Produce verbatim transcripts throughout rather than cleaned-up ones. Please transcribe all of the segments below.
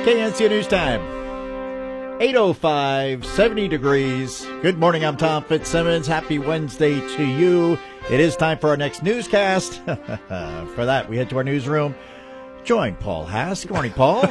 K N C O News Time. eight oh five, seventy degrees. Good morning, I'm Tom Fitzsimmons. Happy Wednesday to you. It is time for our next newscast. For that, we head to our newsroom. Join Paul Haas. Good morning, Paul.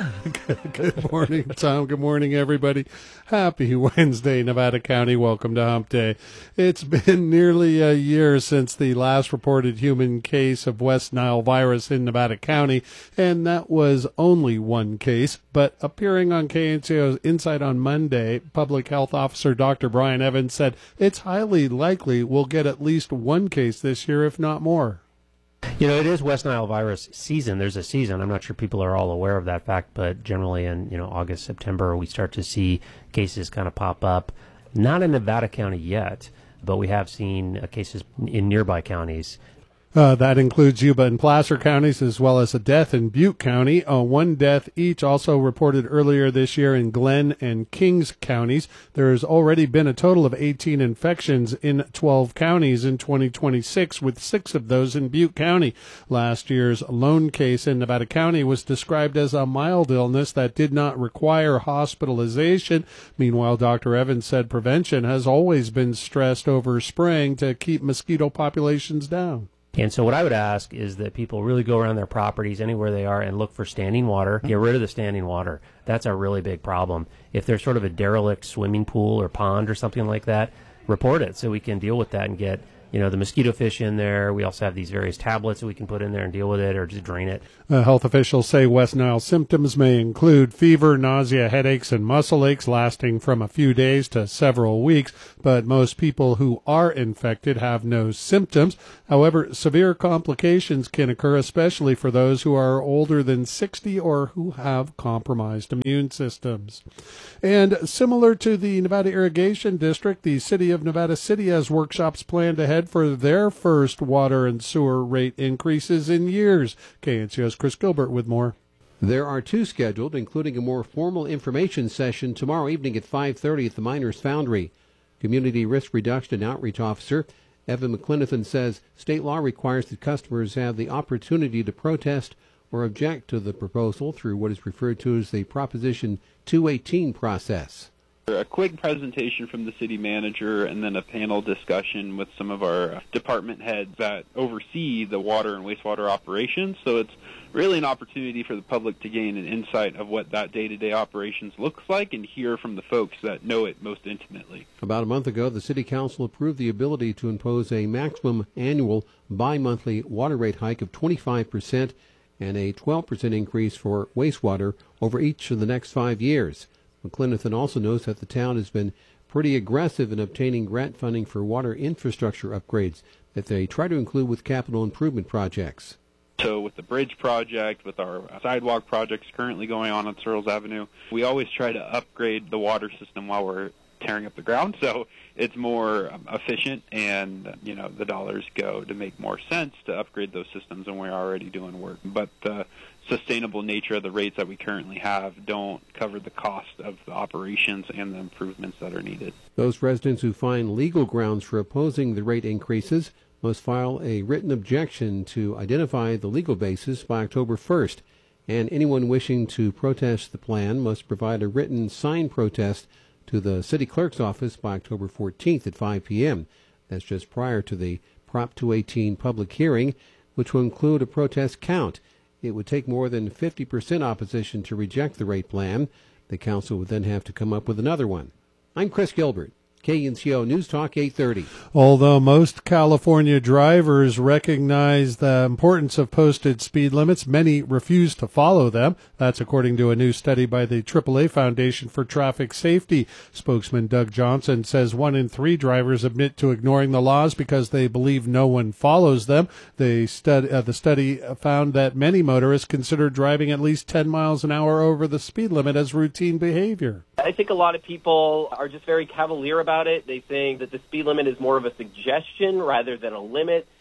Good morning, Tom. Good morning, everybody. Happy Wednesday, Nevada County. Welcome to Hump Day. It's been nearly a year since the last reported human case of West Nile virus in Nevada County, and that was only one case. But appearing on K N C O's Insight on Monday, Public Health Officer Doctor Brian Evans said it's highly likely we'll get at least one case this year, if not more. You know, it is West Nile virus season. There's a season. I'm not sure people are all aware of that fact, but generally in, you know, August, September, we start to see cases kind of pop up. Not in Nevada County yet, but we have seen uh, cases in nearby counties. Uh, that includes Yuba and Placer counties, as well as a death in Butte County. Uh, one death each also reported earlier this year in Glenn and Kings counties. There has already been a total of eighteen infections in twelve counties in twenty twenty-six, with six of those in Butte County. Last year's lone case in Nevada County was described as a mild illness that did not require hospitalization. Meanwhile, Doctor Evans said prevention has always been stressed over spraying to keep mosquito populations down. And so what I would ask is that people really go around their properties anywhere they are and look for standing water. Get rid of the standing water. That's a really big problem. If there's sort of a derelict swimming pool or pond or something like that, report it so we can deal with that and get, you know, the mosquito fish in there. We also have these various tablets that we can put in there and deal with it or just drain it. Uh, health officials say West Nile symptoms may include fever, nausea, headaches, and muscle aches lasting from a few days to several weeks, but most people who are infected have no symptoms. However, severe complications can occur, especially for those who are older than sixty or who have compromised immune systems. And similar to the Nevada Irrigation District, the City of Nevada City has workshops planned ahead for their first water and sewer rate increases in years. K N C O's Chris Gilbert with more. There are two scheduled, including a more formal information session tomorrow evening at five thirty at the Miners Foundry. Community Risk Reduction and Outreach Officer Evan McClinathan says state law requires that customers have the opportunity to protest or object to the proposal through what is referred to as the Proposition two eighteen process. A quick presentation from the city manager and then a panel discussion with some of our department heads that oversee the water and wastewater operations. So it's really an opportunity for the public to gain an insight of what that day-to-day operations looks like and hear from the folks that know it most intimately. About a month ago, the City Council approved the ability to impose a maximum annual bi-monthly water rate hike of twenty-five percent and a twelve percent increase for wastewater over each of the next five years. McClinathan also knows that the town has been pretty aggressive in obtaining grant funding for water infrastructure upgrades that they try to include with capital improvement projects. So with the bridge project, with our sidewalk projects currently going on on Searles Avenue, we always try to upgrade the water system while we're tearing up the ground. So it's more um, efficient and, you know, the dollars go to make more sense to upgrade those systems, and we're already doing work. But the sustainable nature of the rates that we currently have don't cover the cost of the operations and the improvements that are needed. Those residents who find legal grounds for opposing the rate increases must file a written objection to identify the legal basis by October first, and anyone wishing to protest the plan must provide a written signed protest to the city clerk's office by October fourteenth at five p.m. That's just prior to the Prop two eighteen public hearing, which will include a protest count. It would take more than fifty percent opposition to reject the rate plan. The council would then have to come up with another one. I'm Chris Gilbert, K N C O News Talk eight thirty. Although most California drivers recognize the importance of posted speed limits, many refuse to follow them. That's according to a new study by the triple A Foundation for Traffic Safety. Spokesman Doug Johnson says one in three drivers admit to ignoring the laws because they believe no one follows them. The study, uh, the study found that many motorists consider driving at least ten miles an hour over the speed limit as routine behavior. I think a lot of people are just very cavalier about it. They think that the speed limit is more of a suggestion rather than a limit.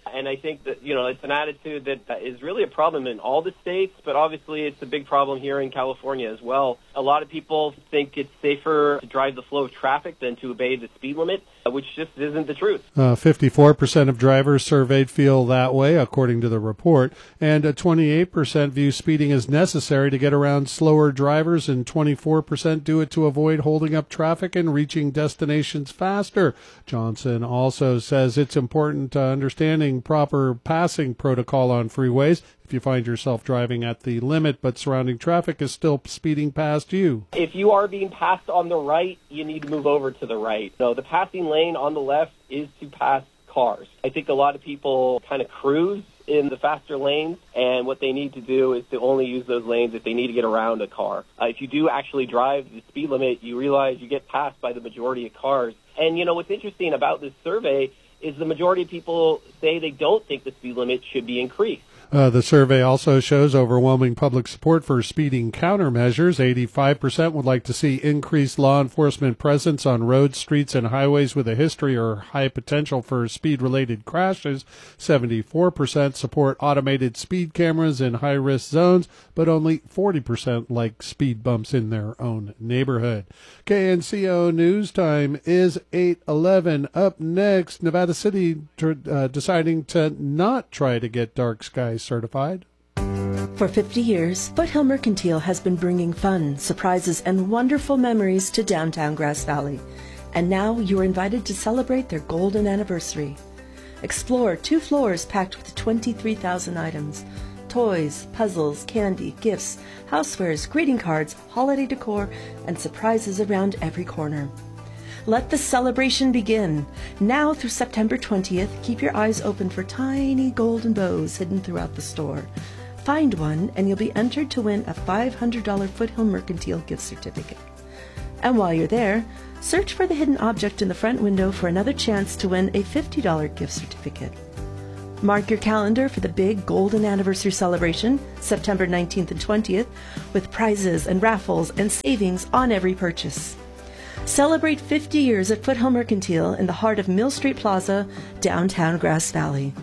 And I think that, you know, it's an attitude that is really a problem in all the states, but obviously it's a big problem here in California as well. A lot of people think it's safer to drive the flow of traffic than to obey the speed limit, which just isn't the truth. Uh, fifty-four percent of drivers surveyed feel that way, according to the report, and uh, twenty-eight percent view speeding as necessary to get around slower drivers, and twenty-four percent do it to avoid holding up traffic and reaching destinations faster. Johnson also says it's important uh, understanding proper passing protocol on freeways. If you find yourself driving at the limit but surrounding traffic is still speeding past you. If you are being passed on the right, you need to move over to the right. So the passing lane on the left is to pass cars. I think a lot of people kind of cruise in the faster lanes, and what they need to do is to only use those lanes if they need to get around a car. Uh, if you do actually drive the speed limit, you realize you get passed by the majority of cars. And, you know, what's interesting about this survey is the majority of people say they don't think the speed limit should be increased. Uh, the survey also shows overwhelming public support for speeding countermeasures. eighty-five percent would like to see increased law enforcement presence on roads, streets, and highways with a history or high potential for speed-related crashes. seventy-four percent support automated speed cameras in high-risk zones, but only forty percent like speed bumps in their own neighborhood. K N C O News Time is eight eleven. Up next, Nevada City uh, deciding to not try to get dark skies certified. For fifty years, Foothill Mercantile has been bringing fun, surprises, and wonderful memories to downtown Grass Valley. And now you are invited to celebrate their golden anniversary. Explore two floors packed with twenty-three thousand items. Toys, puzzles, candy, gifts, housewares, greeting cards, holiday decor, and surprises around every corner. Let the celebration begin. Now through September twentieth, keep your eyes open for tiny golden bows hidden throughout the store. Find one and you'll be entered to win a five hundred dollars Foothill Mercantile gift certificate. And while you're there, search for the hidden object in the front window for another chance to win a fifty dollars gift certificate. Mark your calendar for the big golden anniversary celebration, September nineteenth and twentieth, with prizes and raffles and savings on every purchase. Celebrate fifty years at Foothill Mercantile in the heart of Mill Street Plaza, downtown Grass Valley.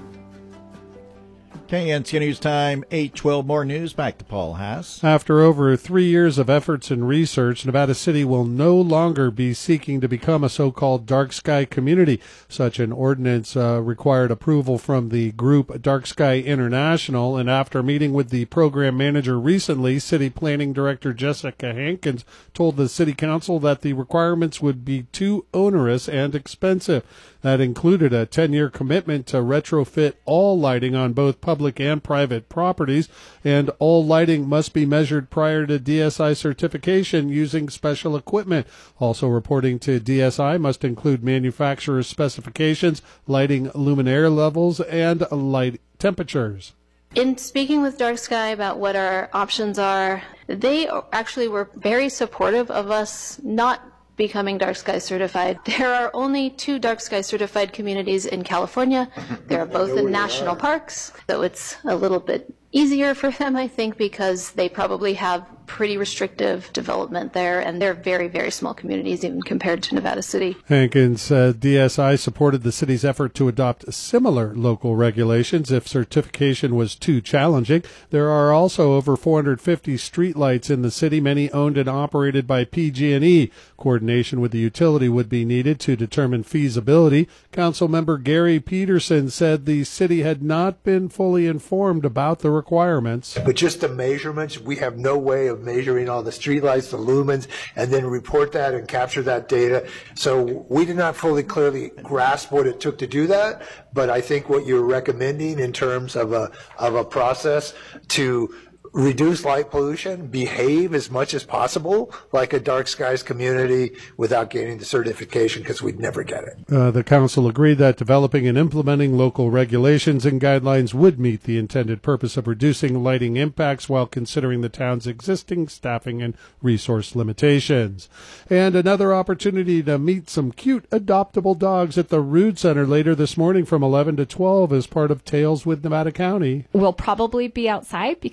K N C O News Time, eight twelve. More news. Back to Paul Haas. After over three years of efforts and research, Nevada City will no longer be seeking to become a so-called dark sky community. Such an ordinance uh, required approval from the group Dark Sky International, and after meeting with the program manager recently, City Planning Director Jessica Hankins told the City Council that the requirements would be too onerous and expensive. That included a ten-year commitment to retrofit all lighting on both public and private properties, and all lighting must be measured prior to D S I certification using special equipment. Also reporting to D S I must include manufacturer specifications, lighting luminaire levels, and light temperatures. In speaking with Dark Sky about what our options are, they actually were very supportive of us not becoming Dark Sky certified. There are only two Dark Sky certified communities in California. They are both in national parks, so it's a little bit easier for them, I think, because they probably have pretty restrictive development there, and they're very, very small communities even compared to Nevada City. Hankins said D S I supported the city's effort to adopt similar local regulations if certification was too challenging. There are also over four hundred fifty streetlights in the city, many owned and operated by P G and E. Coordination with the utility would be needed to determine feasibility. Councilmember Gary Peterson said the city had not been fully informed about the requirements. But just the measurements, we have no way of measuring all the streetlights, the lumens, and then report that and capture that data. So we did not fully clearly grasp what it took to do that, but I think what you're recommending in terms of a of a process to reduce light pollution, behave as much as possible like a dark skies community without getting the certification, because we'd never get it. Uh, the council agreed that developing and implementing local regulations and guidelines would meet the intended purpose of reducing lighting impacts while considering the town's existing staffing and resource limitations. And another opportunity to meet some cute adoptable dogs at the Rood Center later this morning from eleven to twelve as part of Tales with Nevada County. We'll probably be outside because it's not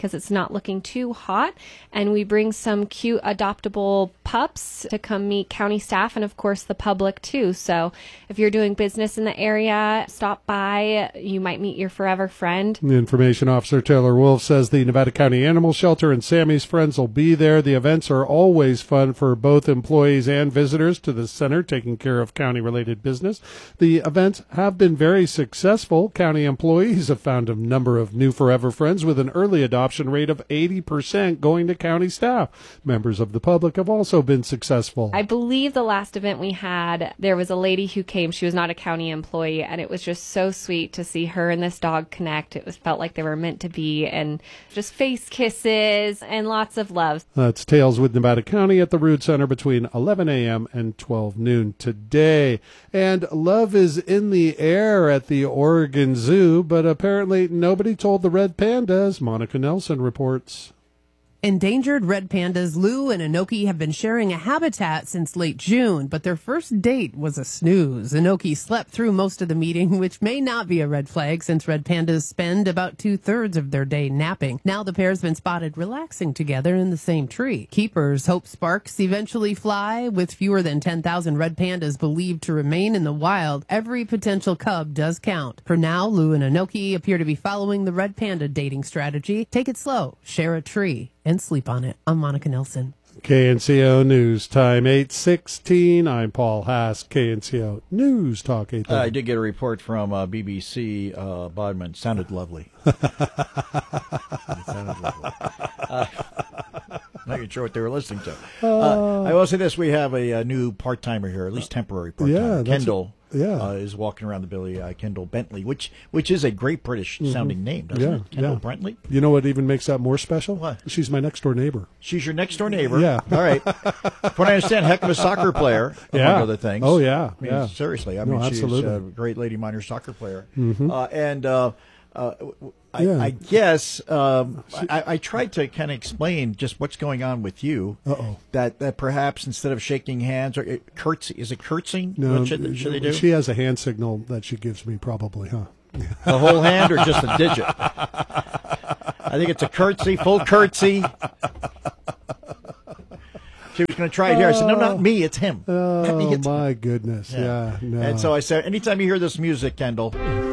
not looking too hot. And we bring some cute adoptable pups to come meet county staff and, of course, the public, too. So if you're doing business in the area, stop by. You might meet your forever friend. Information Officer Taylor Wolf says the Nevada County Animal Shelter and Sammy's Friends will be there. The events are always fun for both employees and visitors to the center taking care of county-related business. The events have been very successful. County employees have found a number of new forever friends with an early adoption rate of eighty percent going to county staff. Members of the public have also been successful. I believe the last event we had, there was a lady who came. She was not a county employee, and it was just so sweet to see her and this dog connect. It was felt like they were meant to be, and just face kisses and lots of love. That's Tales with Nevada County at the Rood Center between eleven a.m. and twelve noon today. And love is in the air at the Oregon Zoo, but apparently nobody told the red pandas. Monica Nelson reports. Endangered red pandas Lou and Inoki have been sharing a habitat since late June, but their first date was a snooze. Inoki slept through most of the meeting, which may not be a red flag since red pandas spend about two-thirds of their day napping. Now the pair's been spotted relaxing together in the same tree. Keepers hope sparks eventually fly. With fewer than ten thousand red pandas believed to remain in the wild, every potential cub does count. For now, Lou and Inoki appear to be following the red panda dating strategy. Take it slow, share a tree, and sleep on it. I'm Monica Nelson. K N C O News Time eight sixteen. I'm Paul Haas. K N C O News Talk eight thirty. Uh, I did get a report from uh, B B C uh, Bodman. Sounded lovely. Sounded lovely. Uh, not even sure what they were listening to. Uh, I will say this: we have a, a new part timer here, at least temporary part timer. Yeah, Kendall. Yeah. Uh, is walking around the Billy uh, Kendall Bentley, which which is a great British sounding mm-hmm. name, doesn't yeah, it? Kendall yeah. Bentley. You know what even makes that more special? What? She's my next door neighbor. She's your next door neighbor. Yeah. All right. From what I understand, heck of a soccer player, among yeah. other things. Oh yeah. I mean, yeah. seriously. I no, mean, absolutely. she's a great Lady Minor soccer player, mm-hmm. uh, and. Uh, uh, I, yeah. I guess um, I, I tried to kind of explain just what's going on with you. Uh-oh. That that perhaps instead of shaking hands or it, curtsy, is it curtsying? No, what should, should they do? She has a hand signal that she gives me, probably, huh? The whole hand or just a digit? I think it's a curtsy, full curtsy. She was going to try it here. I said, no, not me. It's him. Oh, me, it's my him. goodness. Yeah. yeah no. And so I said, anytime you hear this music, Kendall,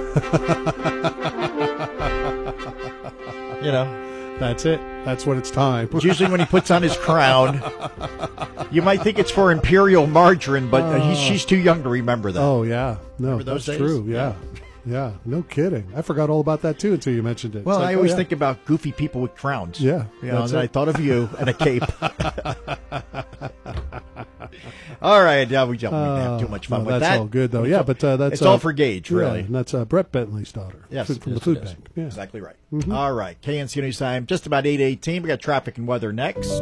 you know. That's it. That's when it's time. It's usually when he puts on his crown. You might think it's for Imperial Margarine, but uh, he's, she's too young to remember that. Oh, yeah. No, remember those that's days? true. Yeah. Yeah. No kidding. I forgot all about that, too, until you mentioned it. Well, like, I always oh, yeah. think about goofy people with crowns. Yeah. You know, and I thought of you and a cape. All right, yeah, we don't uh, have too much fun no, with that's that. all good, though. Yeah, but uh, that's it's uh, all for Gage, really. Yeah, and that's uh, Brett Bentley's daughter. Yes, food, from yes, the food it is. bank. Yeah. Exactly right. Mm-hmm. All right, K N C News Time. Just about eight eighteen. We got traffic and weather next.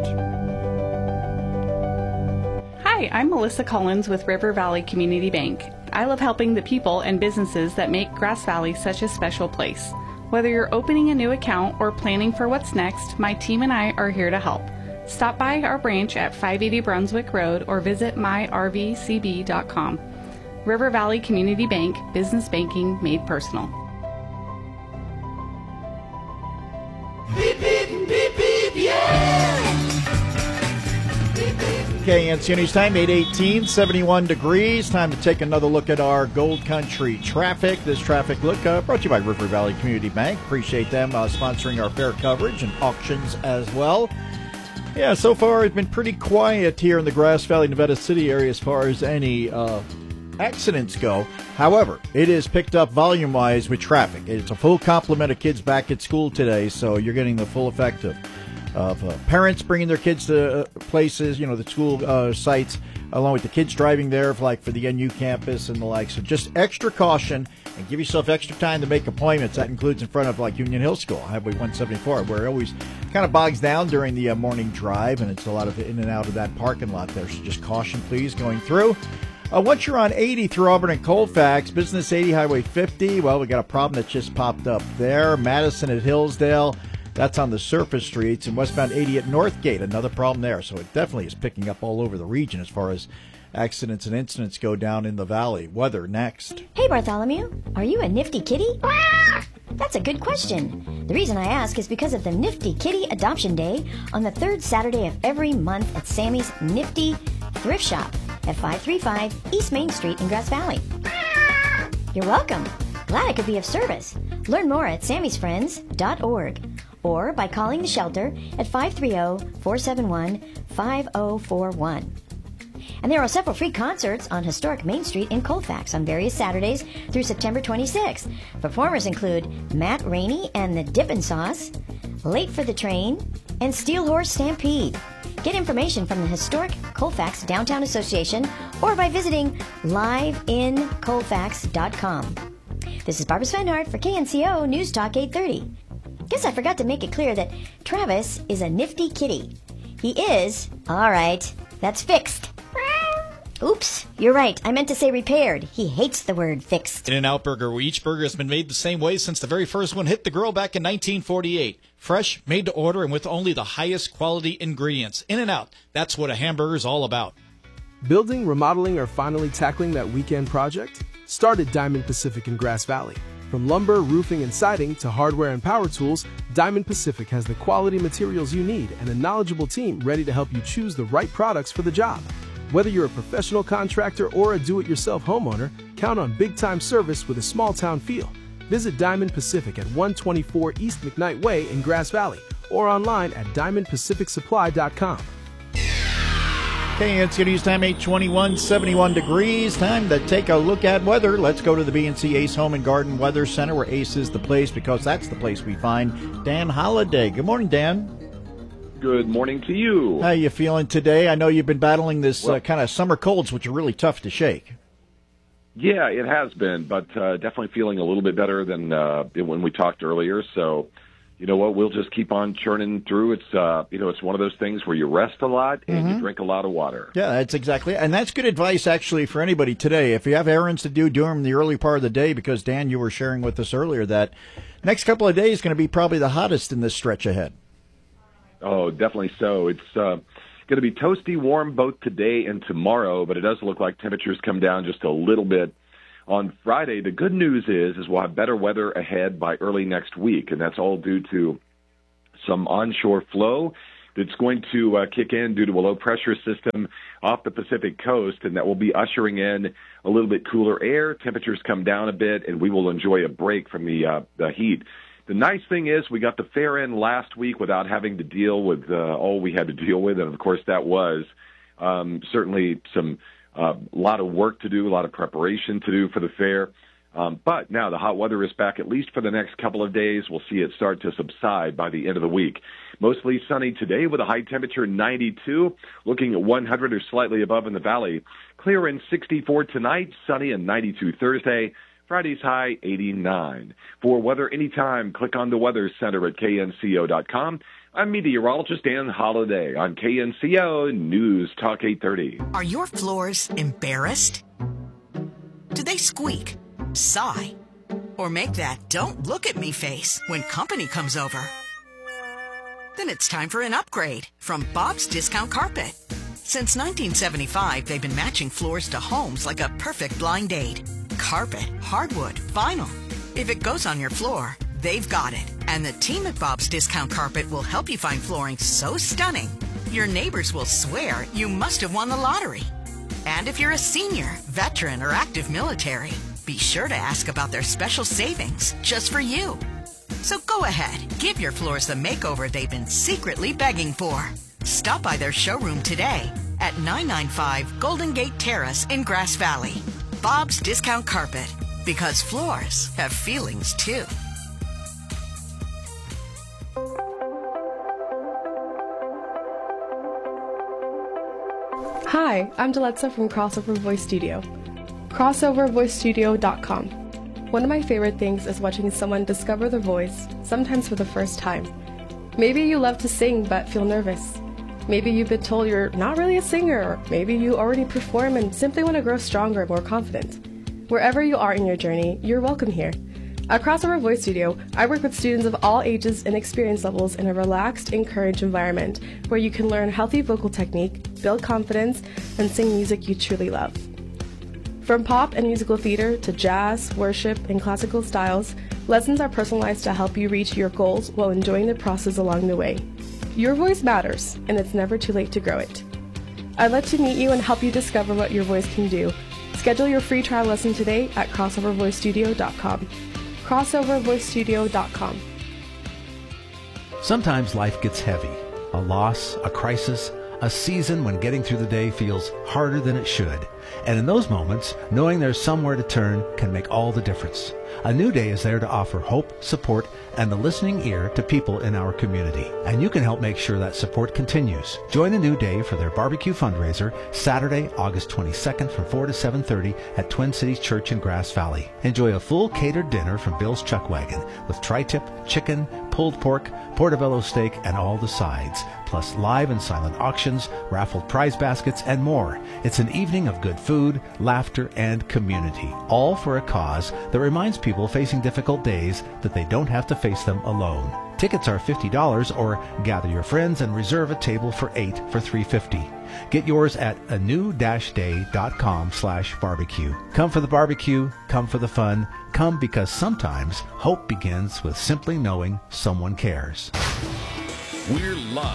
Hi, I'm Melissa Collins with River Valley Community Bank. I love helping the people and businesses that make Grass Valley such a special place. Whether you're opening a new account or planning for what's next, my team and I are here to help. Stop by our branch at five eighty Brunswick Road or visit my r v c b dot com. River Valley Community Bank, business banking made personal. Beep, beep, beep, beep, yeah! Beep, beep. K N C News Time, eight eighteen, seventy-one degrees. Time to take another look at our Gold Country traffic. This traffic look uh, brought to you by River Valley Community Bank. Appreciate them uh, sponsoring our fair coverage and auctions as well. Yeah, so far it's been pretty quiet here in the Grass Valley, Nevada City area as far as any uh, accidents go. However, it is picked up volume-wise with traffic. It's a full complement of kids back at school today, so you're getting the full effect of, of uh, parents bringing their kids to uh, places, you know, the school uh, sites, along with the kids driving there, like for the N U campus and the like. So just extra caution and give yourself extra time to make appointments. That includes in front of like Union Hill School, Highway one seventy-four, where it always kind of bogs down during the uh, morning drive, and it's a lot of in and out of that parking lot there. So just caution, please, going through. Uh, once you're on eighty through Auburn and Colfax, Business eighty, Highway fifty, well, we got a problem that just popped up there. Madison at Hillsdale. That's on the surface streets, and westbound eighty at Northgate, another problem there. So it definitely is picking up all over the region as far as accidents and incidents go down in the valley. Weather next. Hey, Bartholomew, are you a nifty kitty? That's a good question. The reason I ask is because of the Nifty Kitty Adoption Day on the third Saturday of every month at Sammy's Nifty Thrift Shop at five thirty-five East Main Street in Grass Valley. You're welcome. Glad I could be of service. Learn more at sammys friends dot org or by calling the shelter at five three zero, four seven one, five zero four one. And there are several free concerts on historic Main Street in Colfax on various Saturdays through September twenty-sixth. Performers include Matt Rainey and the Dippin' Sauce, Late for the Train, and Steel Horse Stampede. Get information from the Historic Colfax Downtown Association or by visiting live in colfax dot com. This is Barbara Svenhart for K N C O News Talk eight thirty. Guess I forgot to make it clear that Travis is a nifty kitty. He is, all right, that's fixed. Oops, you're right. I meant to say repaired. He hates the word fixed. In-N-Out Burger, where each burger has been made the same way since the very first one hit the grill back in nineteen forty-eight. Fresh, made to order, and with only the highest quality ingredients. In-N-Out, that's what a hamburger is all about. Building, remodeling, or finally tackling that weekend project? Start at Diamond Pacific in Grass Valley. From lumber, roofing, and siding to hardware and power tools, Diamond Pacific has the quality materials you need and a knowledgeable team ready to help you choose the right products for the job. Whether you're a professional contractor or a do-it-yourself homeowner, count on big-time service with a small-town feel. Visit Diamond Pacific at one twenty-four East McKnight Way in Grass Valley or online at diamond pacific supply dot com. K N C O News time, eight twenty-one, seventy-one degrees. Time to take a look at weather. Let's go to the B and C Ace Home and Garden Weather Center, where Ace is the place, because that's the place we find Dan Holliday. Good morning, Dan. Good morning to you. How you feeling today? I know you've been battling this well, uh, kind of summer colds, which are really tough to shake. Yeah, it has been, but uh, definitely feeling a little bit better than uh, when we talked earlier. So, you know what? We'll just keep on churning through. It's uh, you know, it's one of those things where you rest a lot and mm-hmm. you drink a lot of water. Yeah, that's exactly, and that's good advice actually for anybody today. If you have errands to do, do them in the early part of the day, because Dan, you were sharing with us earlier that next couple of days is going to be probably the hottest in this stretch ahead. Oh, definitely so. It's uh, going to be toasty warm both today and tomorrow, but it does look like temperatures come down just a little bit on Friday. The good news is, is we'll have better weather ahead by early next week, and that's all due to some onshore flow that's going to uh, kick in due to a low-pressure system off the Pacific coast, and that will be ushering in a little bit cooler air. Temperatures come down a bit, and we will enjoy a break from the uh, the heat. The nice thing is we got the fair in last week without having to deal with uh, all we had to deal with, and of course that was um, certainly some a uh, lot of work to do, a lot of preparation to do for the fair. Um, but now the hot weather is back, at least for the next couple of days. We'll see it start to subside by the end of the week. Mostly sunny today with a high temperature ninety-two, looking at one hundred or slightly above in the valley. Clear and sixty-four tonight, sunny and ninety-two Thursday. Friday's high, eighty-nine. For weather anytime, click on the Weather Center at K N C O dot com. I'm meteorologist Dan Holliday on K N C O News Talk eight thirty. Are your floors embarrassed? Do they squeak, sigh, or make that "don't look at me" face when company comes over? Then it's time for an upgrade from Bob's Discount Carpet. Since nineteen seventy-five, they've been matching floors to homes like a perfect blind date. Carpet, hardwood, vinyl. If it goes on your floor, they've got it. And the team at Bob's Discount Carpet will help you find flooring so stunning, your neighbors will swear you must have won the lottery. And if you're a senior, veteran, or active military, be sure to ask about their special savings just for you. So go ahead, give your floors the makeover they've been secretly begging for. Stop by their showroom today at nine ninety-five Golden Gate Terrace in Grass Valley. Bob's Discount Carpet, because floors have feelings too. Hi, I'm Deletza from Crossover Voice Studio. crossover voice studio dot com. One of my favorite things is watching someone discover their voice, sometimes for the first time. Maybe you love to sing but feel nervous. Maybe you've been told you're not really a singer, or maybe you already perform and simply want to grow stronger and more confident. Wherever you are in your journey, you're welcome here. At Crossover Voice Studio, I work with students of all ages and experience levels in a relaxed, encouraged environment where you can learn healthy vocal technique, build confidence, and sing music you truly love. From pop and musical theater to jazz, worship, and classical styles, lessons are personalized to help you reach your goals while enjoying the process along the way. Your voice matters, and it's never too late to grow it. I'd love to meet you and help you discover what your voice can do. Schedule your free trial lesson today at crossover voice studio dot com. crossover voice studio dot com. Sometimes life gets heavy. A loss, a crisis, a season when getting through the day feels harder than it should. And in those moments, knowing there's somewhere to turn can make all the difference. A New Day is there to offer hope, support, and a listening ear to people in our community. And you can help make sure that support continues. Join A New Day for their barbecue fundraiser Saturday, August twenty-second from four to seven thirty at Twin Cities Church in Grass Valley. Enjoy a full catered dinner from Bill's Chuck Wagon with tri-tip, chicken, pulled pork, portobello steak, and all the sides, plus live and silent auctions, raffled prize baskets, and more. It's an evening of good food, laughter, and community, all for a cause that reminds people facing difficult days that they don't have to face them alone. Tickets are fifty dollars, or gather your friends and reserve a table for eight for three hundred fifty dollars. Get yours at a new dash day dot com slash barbecue. Come for the barbecue, come for the fun, come because sometimes hope begins with simply knowing someone cares. We're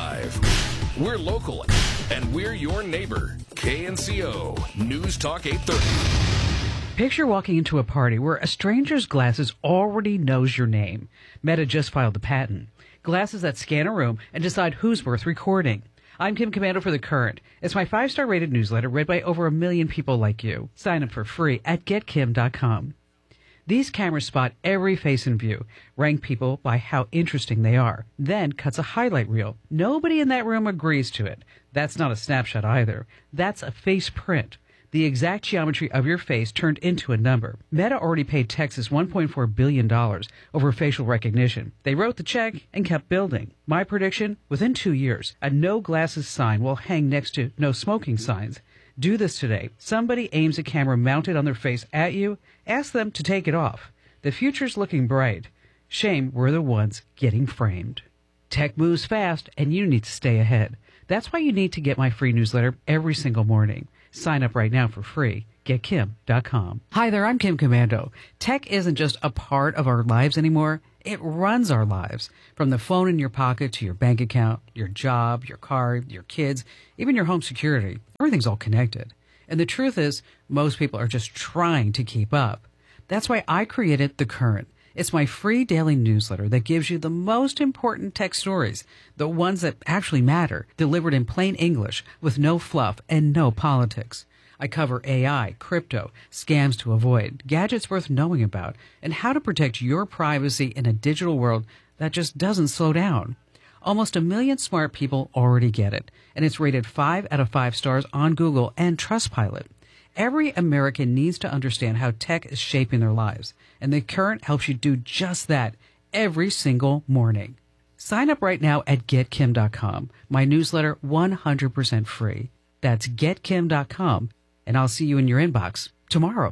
live, we're local, and we're your neighbor. K N C O News Talk eight thirty. Picture walking into a party where a stranger's glasses already knows your name. Meta just filed a patent. Glasses that scan a room and decide who's worth recording. I'm Kim Commando for The Current. It's my five-star rated newsletter read by over a million people like you. Sign up for free at get kim dot com. These cameras spot every face in view, rank people by how interesting they are, then cuts a highlight reel. Nobody in that room agrees to it. That's not a snapshot either. That's a face print. The exact geometry of your face turned into a number. Meta already paid Texas one point four billion dollars over facial recognition. They wrote the check and kept building. My prediction, within two years, a no glasses sign will hang next to no smoking signs. Do this today. Somebody aims a camera mounted on their face at you, ask them to take it off. The future's looking bright. Shame we're the ones getting framed. Tech moves fast, and you need to stay ahead. That's why you need to get my free newsletter every single morning. Sign up right now for free. get kim dot com. Hi there, I'm Kim Commando. Tech isn't just a part of our lives anymore. It runs our lives. From the phone in your pocket to your bank account, your job, your car, your kids, even your home security. Everything's all connected. And the truth is, most people are just trying to keep up. That's why I created The Current. It's my free daily newsletter that gives you the most important tech stories, the ones that actually matter, delivered in plain English with no fluff and no politics. I cover A I, crypto, scams to avoid, gadgets worth knowing about, and how to protect your privacy in a digital world that just doesn't slow down. Almost a million smart people already get it, and it's rated five out of five stars on Google and Trustpilot. Every American needs to understand how tech is shaping their lives, and The Current helps you do just that every single morning. Sign up right now at get kim dot com. My newsletter one hundred percent free. That's get kim dot com, and I'll see you in your inbox tomorrow.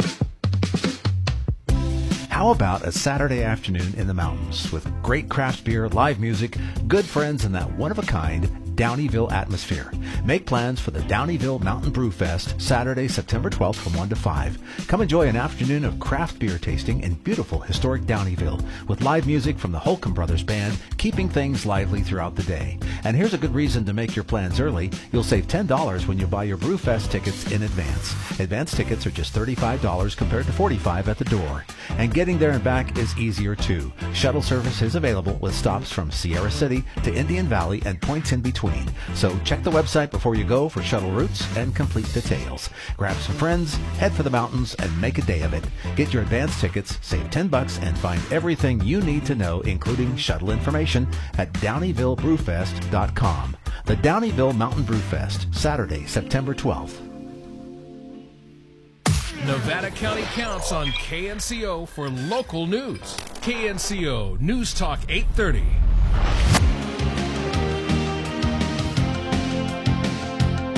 How about a Saturday afternoon in the mountains with great craft beer, live music, good friends, and that one-of-a-kind Downeyville atmosphere? Make plans for the Downeyville Mountain Brew Fest, Saturday, September twelfth from one to five. Come enjoy an afternoon of craft beer tasting in beautiful historic Downeyville with live music from the Holcomb Brothers Band, keeping things lively throughout the day. And here's a good reason to make your plans early. You'll save ten dollars when you buy your Brew Fest tickets in advance. Advance tickets are just thirty-five dollars compared to forty-five dollars at the door. And getting there and back is easier too. Shuttle service is available with stops from Sierra City to Indian Valley and points in between. So check the website before you go for shuttle routes and complete details. Grab some friends, head for the mountains, and make a day of it. Get your advance tickets, save ten bucks, and find everything you need to know, including shuttle information, at downeyville brew fest dot com. The Downeyville Mountain Brew Fest, Saturday, September twelfth. Nevada County counts on K N C O for local news. K N C O News Talk eight thirty.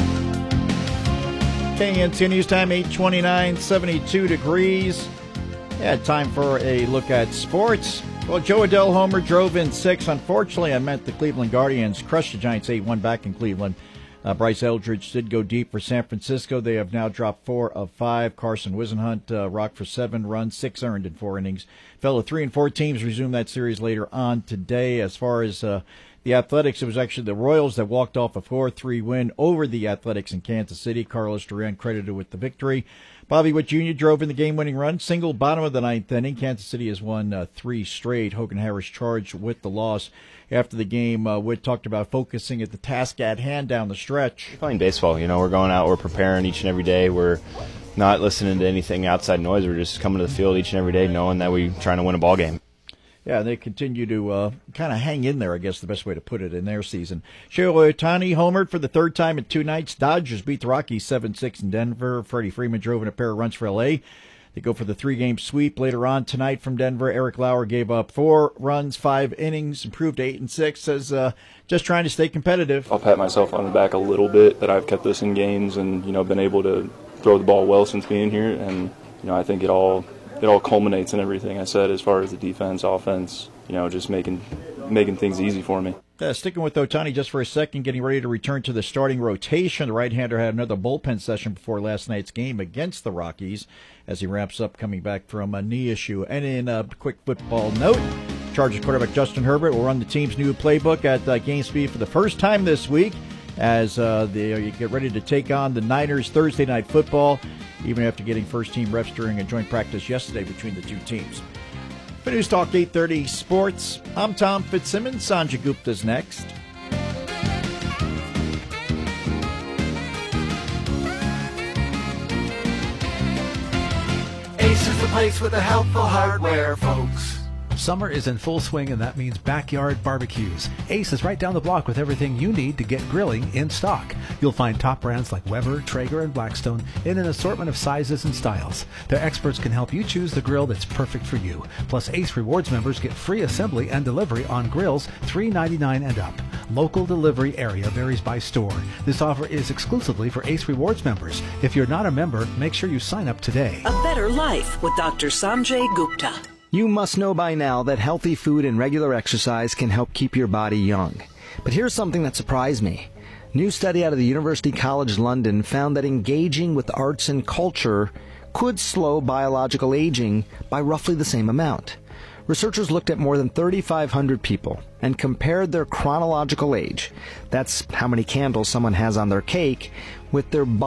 K N C O News Time, eight twenty-nine, seventy-two degrees. Yeah, time for a look at sports. Well, Joe Adell homer, drove in six. Unfortunately, I meant the Cleveland Guardians crushed the Giants eight one back in Cleveland. Uh, Bryce Eldridge did go deep for San Francisco. They have now dropped four of five. Carson Wisenhunt uh, rocked for seven runs, six earned in four innings. Fellow three and four teams resume that series later on today. As far as uh, the Athletics, it was actually the Royals that walked off a four three win over the Athletics in Kansas City. Carlos Duran credited with the victory. Bobby Witt Junior drove in the game-winning run, single bottom of the ninth inning. Kansas City has won uh, three straight. Hogan Harris charged with the loss. After the game, uh, Witt talked about focusing at the task at hand down the stretch. We're playing baseball, you know, we're going out, we're preparing each and every day. We're not listening to anything outside noise. We're just coming to the field each and every day knowing that we're trying to win a ball game. Yeah, they continue to uh, kind of hang in there, I guess the best way to put it, in their season. Shohei Ohtani homered for the third time in two nights. Dodgers beat the Rockies seven six in Denver. Freddie Freeman drove in a pair of runs for L A. They go for the three-game sweep later on tonight from Denver. Eric Lauer gave up four runs, five innings, improved to eight and six. Says uh, just trying to stay competitive. I'll pat myself on the back a little bit that I've kept this in games and you know been able to throw the ball well since being here. And you know I think it all it all culminates in everything I said as far as the defense, offense. You know, just making making things easy for me. Uh, sticking with Ohtani just for a second, getting ready to return to the starting rotation. The right-hander had another bullpen session before last night's game against the Rockies as he wraps up coming back from a knee issue. And in a quick football note, Chargers quarterback Justin Herbert will run the team's new playbook at uh, game speed for the first time this week as uh, they get ready to take on the Niners Thursday Night Football, even after getting first-team reps during a joint practice yesterday between the two teams. For News Talk eight thirty Sports, I'm Tom Fitzsimmons. Sanjay Gupta's next. Ace is the place with the helpful hardware, folks. Summer is in full swing, and that means backyard barbecues. Ace is right down the block with everything you need to get grilling in stock. You'll find top brands like Weber, Traeger, and Blackstone in an assortment of sizes and styles. Their experts can help you choose the grill that's perfect for you. Plus, Ace Rewards members get free assembly and delivery on grills three ninety-nine and up. Local delivery area varies by store. This offer is exclusively for Ace Rewards members. If you're not a member, make sure you sign up today. A better life with Doctor Sanjay Gupta. You must know by now that healthy food and regular exercise can help keep your body young. But here's something that surprised me. A new study out of the University College London found that engaging with arts and culture could slow biological aging by roughly the same amount. Researchers looked at more than thirty-five hundred people and compared their chronological age, that's how many candles someone has on their cake, with their